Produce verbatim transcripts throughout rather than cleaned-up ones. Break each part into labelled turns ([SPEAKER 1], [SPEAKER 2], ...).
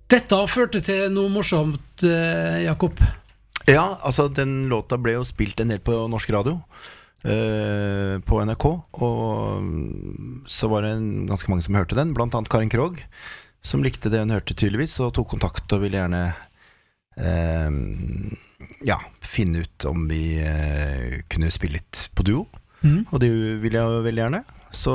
[SPEAKER 1] Dette førte til noe morsomt, Jakob.
[SPEAKER 2] Ja, altså den låta ble jo spilt en del på norsk radio, eh, på N R K, og så var det en, ganske mange som hørte den, blant annet Karin Krogh, som likte det hun hørte tydeligvis, og tok kontakt og ville gjerne eh, ja, finne ut om vi eh, kunne spille litt på duo, mm. og det ville jeg jo veldig gjerne, så,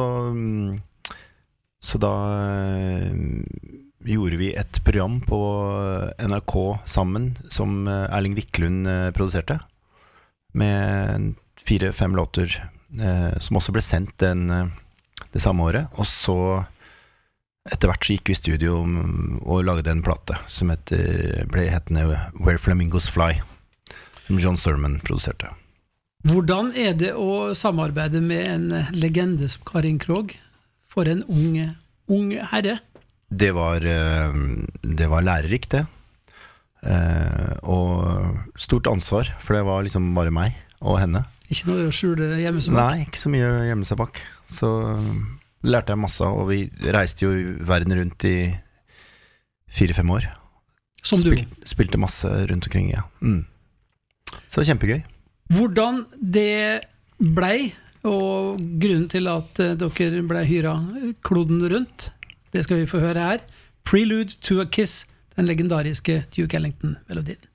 [SPEAKER 2] så da eh, gjorde vi et program på N R K sammen som Erling Wiklund produserte med fire-fem låter eh, som også ble sendt den, det samme året, og så etter hvert så gikk vi i studio og lagde en plate som heter, ble hetende Where Flamingos Fly, som John Sturman produserte.
[SPEAKER 1] Hvordan er det å samarbeide med en legende som Karin Krogh for en ung, ung herre?
[SPEAKER 2] Det var, det var lærerikt det, og stort ansvar, for det var liksom bare meg og henne.
[SPEAKER 1] Ikke noe å skjule hjemme seg bak?
[SPEAKER 2] Nei, ikke så mye å gjemme seg bak. Så lærte jeg masse, og vi reiste jo verden rundt i fire-fem år.
[SPEAKER 1] Som du?
[SPEAKER 2] Spil, spilte masse rundt omkring, ja. Mm. Så det var kjempegøy.
[SPEAKER 1] Hvordan det blei, og grunnen til at dere ble hyret kloden rundt, det skal vi få høre her. Prelude to a Kiss, den legendariske Duke Ellington-melodien.